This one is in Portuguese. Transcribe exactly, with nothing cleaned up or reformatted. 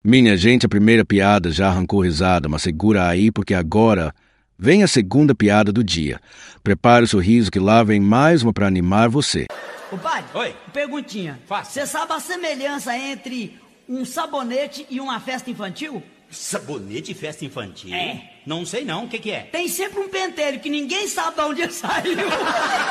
Minha gente, a primeira piada já arrancou risada, mas segura aí porque agora vem a segunda piada do dia. Prepare o sorriso que lá vem mais uma para animar você. Ô pai, Oi. Perguntinha. Faça. Você sabe a semelhança entre um sabonete e uma festa infantil? Sabonete e festa infantil? É. Não sei não, o que que é? Tem sempre um pentelho que ninguém sabe de onde saiu.